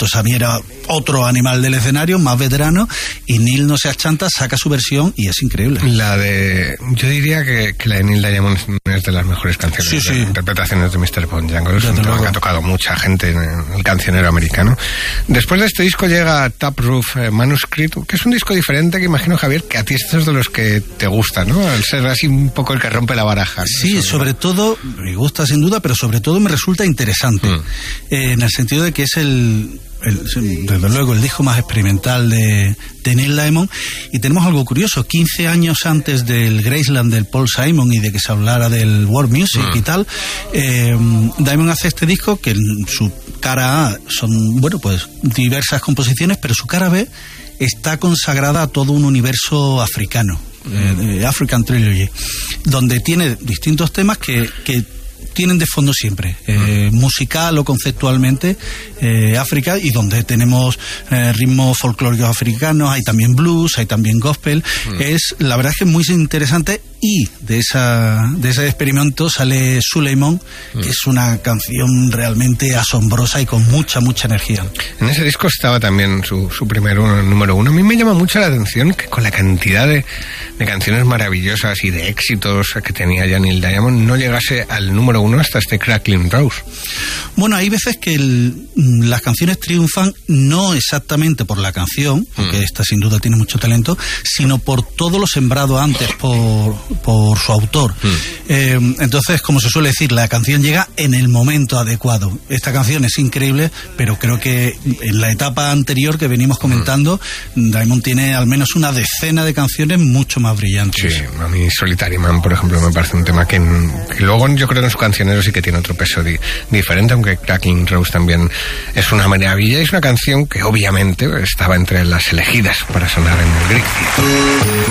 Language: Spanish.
Roberto Samiera, otro animal del escenario, más veterano, y Neil no se achanta, saca su versión y es increíble. Yo diría que la de Neil Diamond es de las mejores canciones, de interpretaciones de Mr. Bojangles, un tema que ha tocado mucha gente en el cancionero americano. Después de este disco llega Taproof Manuscript, que es un disco diferente, que imagino, Javier, que a ti estos es de los que te gusta, ¿no? Al ser así un poco el que rompe la baraja, ¿no? Sí, sobre todo, me gusta sin duda, pero sobre todo me resulta interesante, en el sentido de que es desde luego el disco más experimental de Neil Diamond, y tenemos algo curioso. 15 años antes del Graceland del Paul Simon y de que se hablara del world music y tal, Diamond hace este disco que en su cara A son, bueno, pues diversas composiciones, pero su cara B está consagrada a todo un universo africano, African Trilogy, donde tiene distintos temas que tienen de fondo siempre, musical o conceptualmente, África, y donde tenemos ritmos folclóricos africanos, hay también blues, hay también gospel. La verdad es que es muy interesante, y de ese experimento sale Suleiman, que es una canción realmente asombrosa y con mucha energía. En ese disco estaba también su primer número uno. A mí me llama mucho la atención que con la cantidad de canciones maravillosas y de éxitos que tenía ya Neil Diamond no llegase al número uno hasta este Crackling Rose. Bueno, hay veces que las canciones triunfan no exactamente por la canción, porque esta sin duda tiene mucho talento, sino por todo lo sembrado antes por su autor. Entonces, como se suele decir, la canción llega en el momento adecuado. Esta canción es increíble, pero creo que en la etapa anterior que venimos comentando, Diamond tiene al menos una decena de canciones mucho más brillantes. Sí, a mí Solitary Man, por ejemplo, me parece un tema que luego yo creo que en su cancionero sí que tiene otro peso diferente, aunque Crackling Rose también es una maravilla, y es una canción que obviamente estaba entre las elegidas para sonar en el Greek Theatre.